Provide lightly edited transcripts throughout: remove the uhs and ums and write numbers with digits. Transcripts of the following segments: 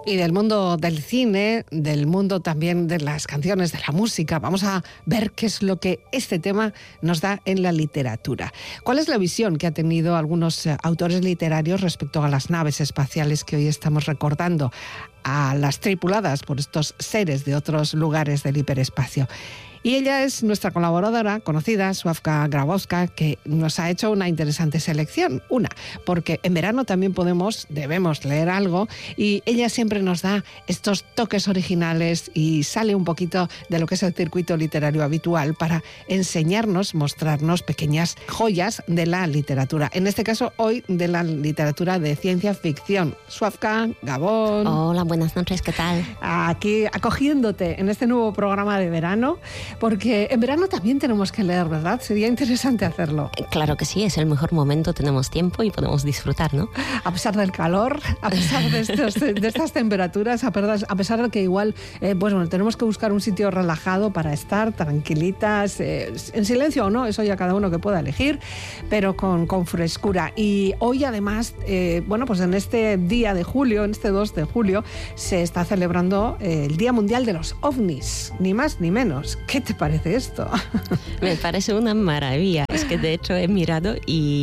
Y del mundo del cine, del mundo también de las canciones, de la música. Vamos a ver qué es lo que este tema nos da en la literatura. ¿Cuál es la visión que han tenido algunos autores literarios respecto a las naves espaciales que hoy estamos recordando, a las tripuladas por estos seres de otros lugares del hiperespacio? Y ella es nuestra colaboradora conocida, Sławka Grabowska, que nos ha hecho una interesante selección. Una, porque en verano también debemos leer algo, y ella siempre nos da estos toques originales y sale un poquito de lo que es el circuito literario habitual para enseñarnos, mostrarnos pequeñas joyas de la literatura. En este caso, hoy, de la literatura de ciencia ficción. Sławka, Gabón. Hola, buenas noches, ¿qué tal? Aquí acogiéndote en este nuevo programa de verano, porque en verano también tenemos que leer, ¿verdad? Sería interesante hacerlo. Claro que sí, es el mejor momento, tenemos tiempo y podemos disfrutar, ¿no? A pesar del calor, a pesar de estas temperaturas, a pesar de que igual, tenemos que buscar un sitio relajado para estar tranquilitas, en silencio o no, eso ya cada uno que pueda elegir, pero con frescura. Y hoy además, en este día de julio, en este 2 de julio, se está celebrando el Día Mundial de los OVNIs, ni más ni menos. ¿Qué te parece esto? Me parece una maravilla. Es que de hecho he mirado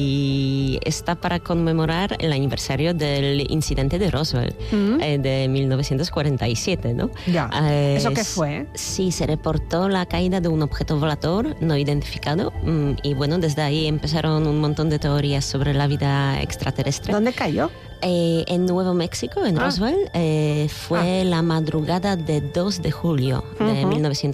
y está para conmemorar el aniversario del incidente de Roswell de 1947, ¿no? Ya. ¿Eso qué fue? Sí, se reportó la caída de un objeto volador no identificado y desde ahí empezaron un montón de teorías sobre la vida extraterrestre. ¿Dónde cayó? En Nuevo México, en Roswell, fue la madrugada de 2 de julio de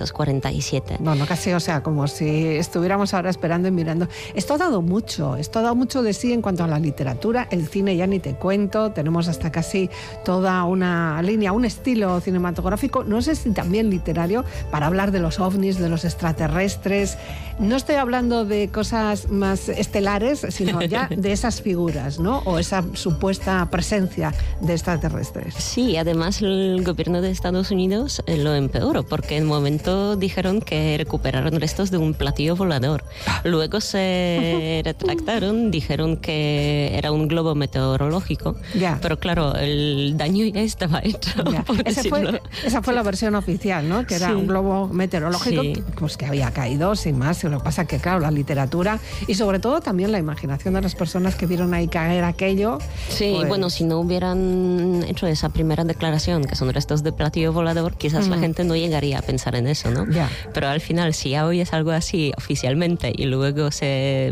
1947. Bueno, casi, como si estuviéramos ahora esperando y mirando. Esto ha dado mucho de sí en cuanto a la literatura, el cine ya ni te cuento, tenemos hasta casi toda una línea, un estilo cinematográfico, no sé si también literario, para hablar de los ovnis, de los extraterrestres. No estoy hablando de cosas más estelares, sino ya de esas figuras, ¿no? O esa supuesta presencia de extraterrestres. Sí, además el gobierno de Estados Unidos lo empeoró, porque en un momento dijeron que recuperaron restos de un platillo volador. Luego se retractaron, dijeron que era un globo meteorológico, pero claro, el daño ya estaba hecho. Esa fue la versión oficial, ¿no? Que era un globo meteorológico que había caído, sin más. Lo que pasa que, claro, la literatura y sobre todo también la imaginación de las personas que vieron ahí caer aquello. Sí, si no hubieran hecho esa primera declaración, que son restos de platillo volador, quizás la gente no llegaría a pensar en eso, ¿no? Pero al final, si ya oyes algo así oficialmente y luego se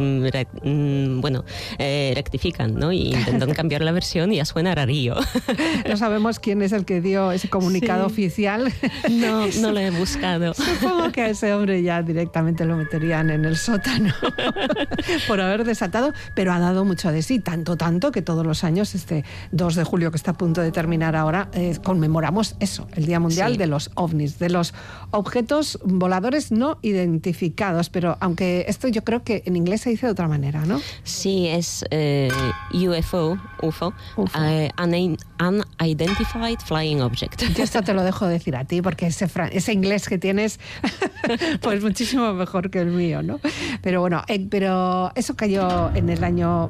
rectifican, ¿no? Y intentan cambiar la versión, y ya suena rarillo. No sabemos quién es el que dio ese comunicado oficial. No lo he buscado. Supongo que a ese hombre ya directamente lo meterían en el sótano por haber desatado, pero ha dado mucho de sí, tanto que todos los años, este 2 de julio que está a punto de terminar ahora, conmemoramos eso, el Día Mundial de los OVNIs, de los objetos voladores no identificados, pero aunque esto yo creo que en inglés se dice de otra manera, ¿no? Sí, es UFO, Unidentified Flying Object. Yo esto te lo dejo decir a ti, porque ese inglés que tienes pues muchísimo mejor que el mío, ¿no? Pero bueno, pero eso cayó en el año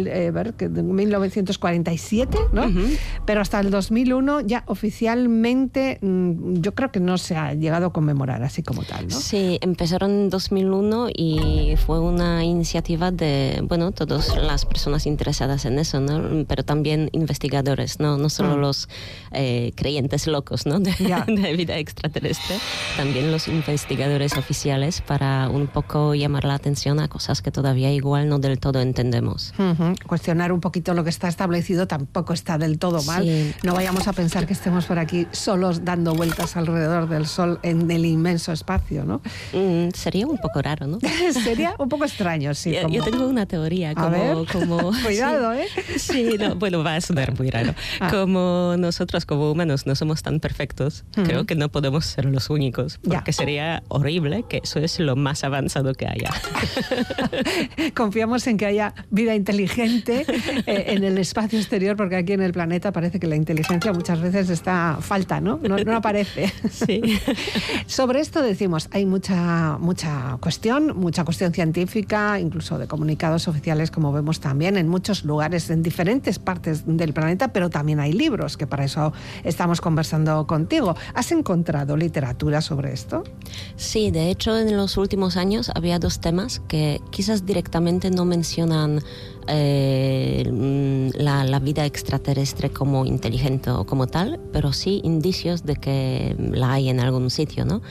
1947, ¿no? Pero hasta el 2001 ya oficialmente yo creo que no se ha llegado a conmemorar así como tal, ¿no? Sí, empezaron en 2001 y fue una iniciativa de, todas las personas interesadas en eso, ¿no? Pero también investigadores, no solo los creyentes locos, ¿no? de vida extraterrestre, también los investigadores oficiales, para un poco llamar la atención a cosas que todavía igual no del todo entendemos. Cuestionar un poquito lo que está establecido tampoco está del todo mal. Sí. No vayamos a pensar que estemos por aquí solos dando vueltas alrededor del Sol en el inmenso espacio, ¿no? Sería un poco raro, ¿no? Sería un poco extraño, sí. Yo tengo una teoría como Cuidado, ¿eh? Sí, va a sonar muy raro. Como nosotros como humanos no somos tan perfectos, creo que no podemos ser los únicos, porque sería horrible que eso es lo más avanzado que haya. Confiamos en que haya vida inteligente en el espacio exterior, porque aquí en el planeta parece que la inteligencia muchas veces falta, ¿no? No aparece. Sí. Sobre esto decimos, hay mucha cuestión científica, incluso de comunicados oficiales, como vemos también en muchos lugares, en diferentes partes del planeta, pero también hay libros, que para eso estamos conversando contigo. ¿Has encontrado literatura sobre esto? Sí, de hecho en los últimos años había dos temas que quizás directamente no mencionan la vida extraterrestre como inteligente o como tal, pero sí indicios de que la hay en algún sitio, ¿no?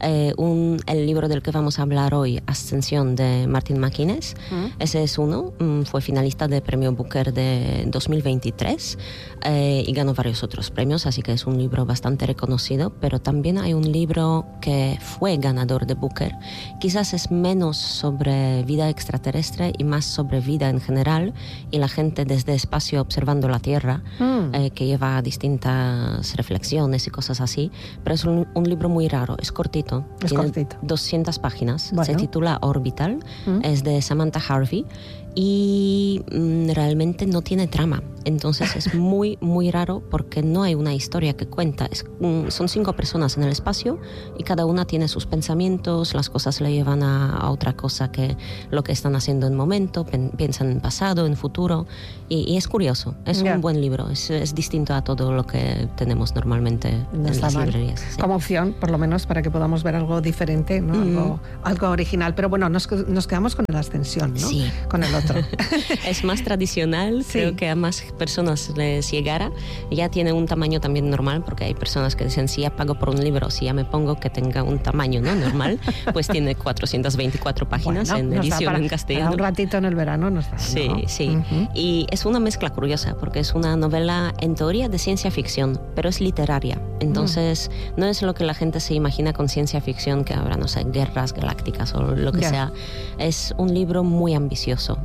El libro del que vamos a hablar hoy, Ascensión, de Martin McInnes, ese es uno, fue finalista del premio Booker de 2023 y ganó varios otros premios, así que es un libro bastante reconocido, pero también hay un libro que fue ganador de Booker, quizás es menos sobre vida extraterrestre y más sobre vida en general, y la gente desde espacio observando la Tierra, que lleva distintas reflexiones y cosas así, pero es un libro muy raro, es cortito, tiene 200 páginas, se titula Orbital, es de Samantha Harvey y realmente no tiene trama, entonces es muy muy raro porque no hay una historia que cuenta, son 5 personas en el espacio y cada una tiene sus pensamientos, las cosas le llevan a otra cosa que lo que están haciendo en el momento, piensan en pasado, en futuro, y es curioso, es un buen libro, es distinto a todo lo que tenemos normalmente en las librerías. Sí. Como opción, por lo menos, para que podamos ver algo diferente, ¿no? Algo original, pero bueno, nos quedamos con la Ascensión, ¿no? Sí. Con el otro. Es más tradicional, creo que a más personas les llegara. Ya tiene un tamaño también normal, porque hay personas que dicen, si ya pago por un libro, si ya me pongo que tenga un tamaño, ¿no? Normal, pues tiene 424 páginas en edición en castellano. Para un ratito en el verano nos da, Sí, ¿no? sí. Y es una mezcla curiosa, porque es una novela en teoría de ciencia ficción, pero es literaria. Entonces, no es lo que la gente se imagina con ciencia ficción, que habrá, no sé, guerras galácticas o lo que sea. Es un libro muy ambicioso.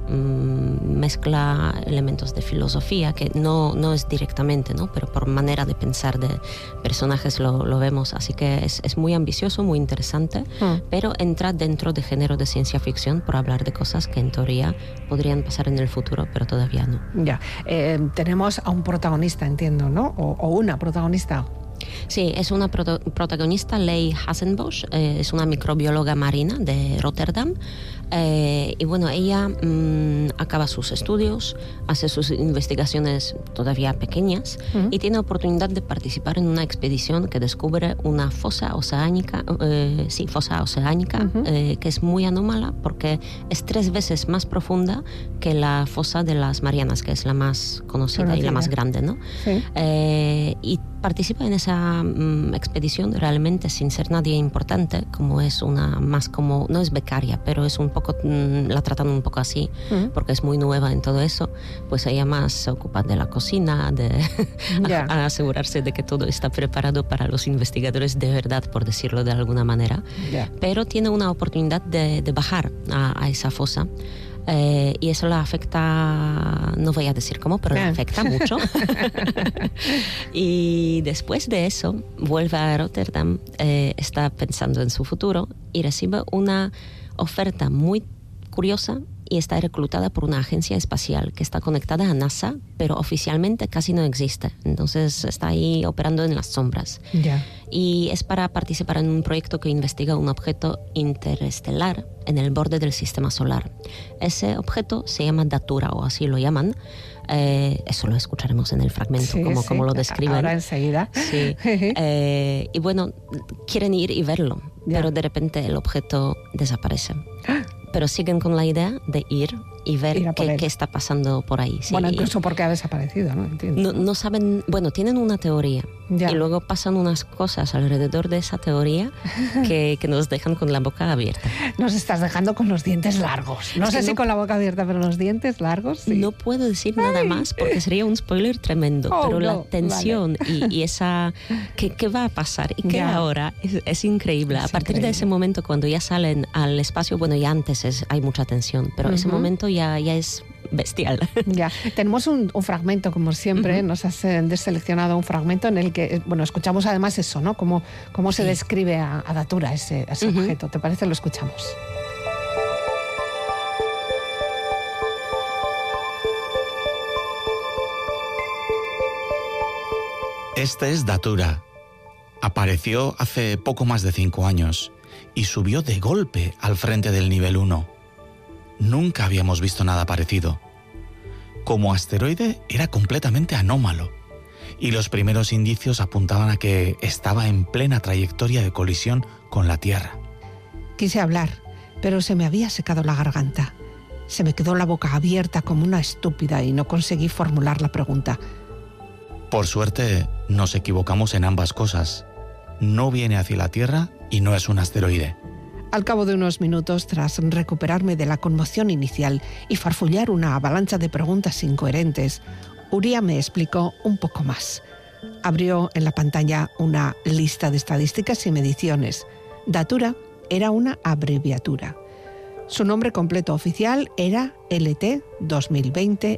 Mezcla elementos de filosofía, que no es directamente, ¿no? Pero por manera de pensar de personajes lo vemos. Así que es muy ambicioso, muy interesante, pero entra dentro de género de ciencia ficción por hablar de cosas que en teoría podrían pasar en el futuro, pero todavía no. Ya. Tenemos a un protagonista, entiendo, ¿no? O una protagonista. Sí, es una protagonista, Leigh Hassenbosch, es una microbióloga marina de Rotterdam, y bueno, ella acaba sus estudios, hace sus investigaciones todavía pequeñas y tiene oportunidad de participar en una expedición que descubre una fosa oceánica, que es muy anómala porque es 3 veces más profunda que la fosa de las Marianas, que es la más conocida y la más grande, ¿no? Sí. Y participa en esa expedición realmente sin ser nadie importante, como es no es becaria, pero es un poco, la tratan un poco así, porque es muy nueva en todo eso, pues ella más se ocupa de la cocina, de a asegurarse de que todo está preparado para los investigadores de verdad, por decirlo de alguna manera, pero tiene una oportunidad de bajar a esa fosa. Y eso la afecta, no voy a decir cómo, pero la afecta mucho. Y después de eso vuelve a Rotterdam, está pensando en su futuro y recibe una oferta muy curiosa y está reclutada por una agencia espacial que está conectada a NASA, pero oficialmente casi no existe. Entonces está ahí operando en las sombras. Y es para participar en un proyecto que investiga un objeto interestelar en el borde del sistema solar. Ese objeto se llama Datura, o así lo llaman. Eso lo escucharemos en el fragmento, como lo describen. Ahora enseguida. Sí. Y bueno, quieren ir y verlo, pero de repente el objeto desaparece. Pero siguen con la idea de ir y ver qué está pasando por ahí. Sí. Bueno, incluso porque ha desaparecido, ¿no? Entiendo. No saben, bueno, tienen una teoría y luego pasan unas cosas alrededor de esa teoría que nos dejan con la boca abierta. Nos estás dejando con los dientes largos. No sé si con la boca abierta, pero los dientes largos, sí. No puedo decir nada más porque sería un spoiler tremendo, pero la tensión y esa... ¿Qué va a pasar? ¿Y qué ahora? Es increíble. A partir de ese momento, cuando ya salen al espacio, bueno, ya antes hay mucha tensión, pero ese momento ya es bestial. Tenemos un fragmento, como siempre, nos has deseleccionado un fragmento en el que, bueno, escuchamos además eso, ¿no? Cómo se describe a Datura ese objeto. ¿Te parece? Lo escuchamos. Este es Datura. Apareció hace poco más de 5 años y subió de golpe al frente del nivel 1. Nunca habíamos visto nada parecido. Como asteroide era completamente anómalo y los primeros indicios apuntaban a que estaba en plena trayectoria de colisión con la Tierra. Quise hablar, pero se me había secado la garganta. Se me quedó la boca abierta como una estúpida y no conseguí formular la pregunta. Por suerte, nos equivocamos en ambas cosas. No viene hacia la Tierra y no es un asteroide. Al cabo de unos minutos, tras recuperarme de la conmoción inicial y farfullar una avalancha de preguntas incoherentes, Uría me explicó un poco más. Abrió en la pantalla una lista de estadísticas y mediciones. Datura era una abreviatura. Su nombre completo oficial era LT 2020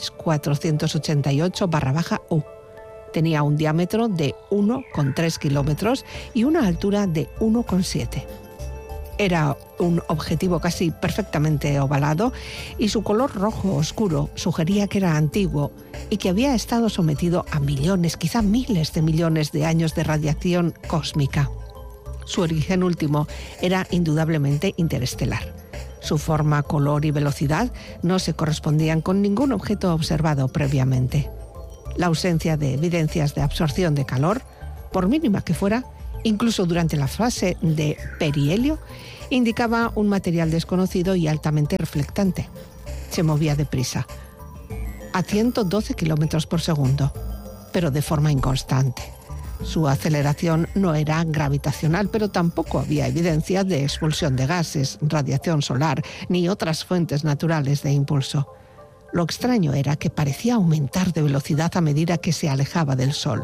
X488/U. Tenía un diámetro de 1,3 kilómetros y una altura de 1,7. Era un objetivo casi perfectamente ovalado y su color rojo oscuro sugería que era antiguo y que había estado sometido a millones, quizá miles de millones de años de radiación cósmica. Su origen último era indudablemente interestelar. Su forma, color y velocidad no se correspondían con ningún objeto observado previamente. La ausencia de evidencias de absorción de calor, por mínima que fuera, incluso durante la fase de perihelio, indicaba un material desconocido y altamente reflectante. Se movía deprisa, a 112 kilómetros por segundo, pero de forma inconstante. Su aceleración no era gravitacional, pero tampoco había evidencia de expulsión de gases, radiación solar, ni otras fuentes naturales de impulso. Lo extraño era que parecía aumentar de velocidad a medida que se alejaba del Sol.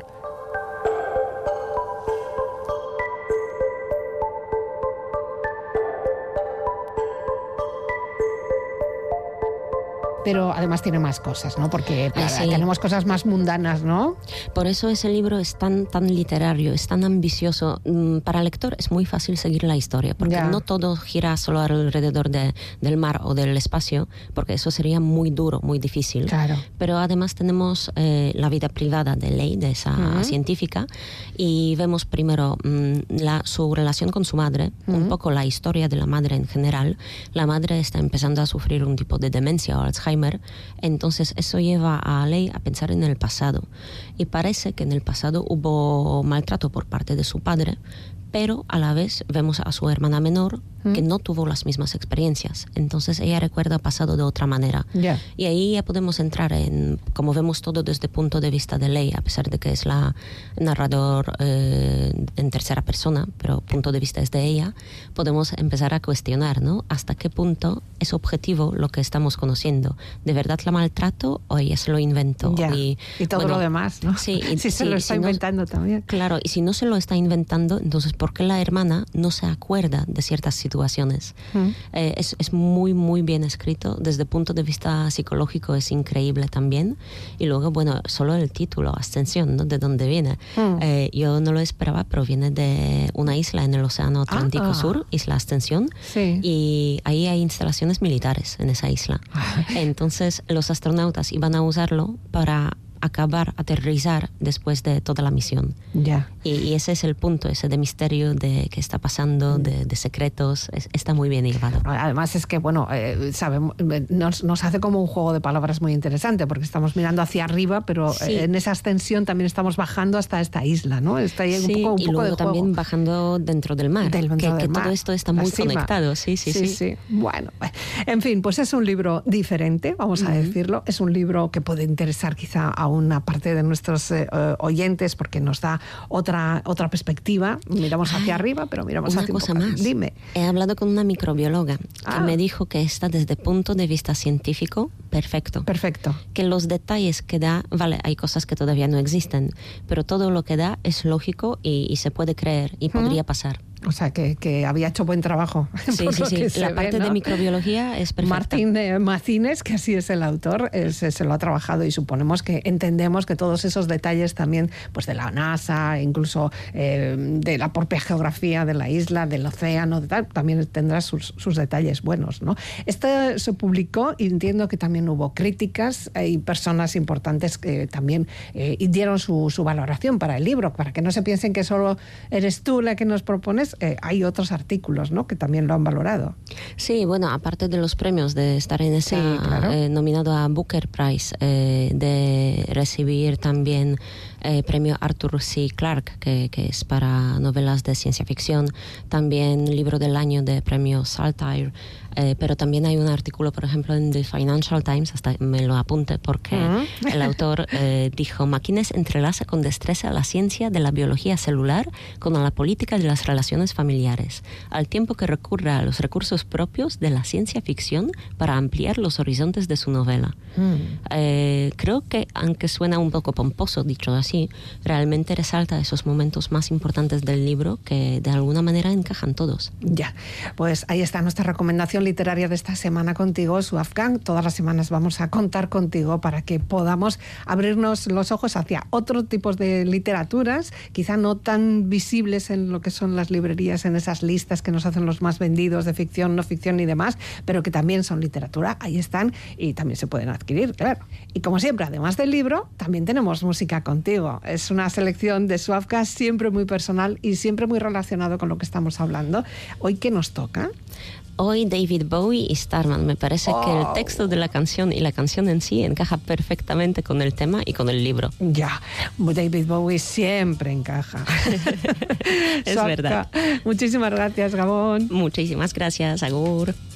Pero además tiene más cosas, ¿no? Porque Sí. tenemos cosas más mundanas, ¿no? Por eso ese libro es tan literario, es tan ambicioso. Para el lector es muy fácil seguir la historia, porque Ya. no todo gira solo alrededor del mar o del espacio, porque eso sería muy duro, muy difícil. Claro. Pero además tenemos la vida privada de Leigh, de esa científica, y vemos primero su relación con su madre, un poco la historia de la madre en general. La madre está empezando a sufrir un tipo de demencia o Alzheimer. Entonces eso lleva a Leigh a pensar en el pasado y parece que en el pasado hubo maltrato por parte de su padre, pero a la vez vemos a su hermana menor que no tuvo las mismas experiencias. Entonces ella recuerda el pasado de otra manera. Ya. Y ahí ya podemos entrar en, como vemos todo desde el punto de vista de Leigh, a pesar de que es la narrador en tercera persona, pero el punto de vista es de ella, podemos empezar a cuestionar, ¿no? Hasta qué punto es objetivo lo que estamos conociendo. ¿De verdad la maltrato o ella se lo inventó? Ya. Y todo bueno, lo demás, ¿no? Sí, si se lo está inventando también. Claro, y si no se lo está inventando, entonces ¿por qué la hermana no se acuerda de ciertas situaciones? Es muy, muy bien escrito. Desde el punto de vista psicológico es increíble también. Y luego, bueno, solo el título, Ascensión, ¿no? ¿De dónde viene? Yo no lo esperaba, pero viene de una isla en el Océano Atlántico Sur, Isla Ascensión. Sí. Y ahí hay instalaciones militares en esa isla. Entonces los astronautas iban a usarlo para aterrizar después de toda la misión. Ya. Y ese es el punto, ese de misterio, de qué está pasando, de secretos, está muy bien llevado. Además es que, bueno, sabemos, nos hace como un juego de palabras muy interesante, porque estamos mirando hacia arriba, pero Sí. En esa ascensión también estamos bajando hasta esta isla, ¿no? Está ahí Sí, un y poco luego de también juego. bajando dentro del mar, Dentro que del mar, todo esto está la muy cima. conectado. Sí. Bueno, en fin, pues es un libro diferente, vamos a decirlo. Es un libro que puede interesar quizá a una parte de nuestros oyentes, porque nos da otra perspectiva. Miramos hacia arriba, pero miramos Una hacia cosa un poco. más. Dime. He hablado con una microbióloga que me dijo que está desde el punto de vista científico perfecto. Perfecto. Que los detalles que da, vale, hay cosas que todavía no existen, pero todo lo que da es lógico y se puede creer y podría pasar. O sea, que había hecho buen trabajo. Sí. La parte de microbiología es perfecta. Martín Macines, que así es el autor, se lo ha trabajado y suponemos que entendemos que todos esos detalles también pues de la NASA, incluso de la propia geografía de la isla, del océano, de tal, también tendrá sus detalles buenos, ¿no? Esto se publicó y entiendo que también hubo críticas y personas importantes que también dieron su valoración para el libro, para que no se piensen que solo eres tú la que nos propones. Hay otros artículos, ¿no?, que también lo han valorado. Sí, bueno, aparte de los premios, de estar en esa, claro, nominado a Booker Prize, de recibir también premio Arthur C. Clarke, que es para novelas de ciencia ficción, también libro del año de premio Saltire, pero también hay un artículo, por ejemplo, en The Financial Times, hasta me lo apunte porque el autor dijo: Macines entrelaza con destreza la ciencia de la biología celular con la política de las relaciones familiares, al tiempo que recurre a los recursos propios de la ciencia ficción para ampliar los horizontes de su novela. Creo que, aunque suena un poco pomposo dicho así, realmente resalta esos momentos más importantes del libro que de alguna manera encajan todos. Ya, pues ahí está nuestra recomendación literaria de esta semana contigo, Suaf Khan. Todas las semanas vamos a contar contigo para que podamos abrirnos los ojos hacia otros tipos de literaturas, quizá no tan visibles en lo que son las librerías, en esas listas que nos hacen los más vendidos de ficción, no ficción y demás, pero que también son literatura, ahí están y también se pueden adquirir, claro. Y como siempre, además del libro, también tenemos música contigo. Es una selección de Suaf Khan siempre muy personal y siempre muy relacionado con lo que estamos hablando. ¿Hoy qué nos toca? Hoy David Bowie y Starman. Me parece que el texto de la canción y la canción en sí encaja perfectamente con el tema y con el libro. Ya, David Bowie siempre encaja. Es verdad. Muchísimas gracias, Gabón. Muchísimas gracias, Agur.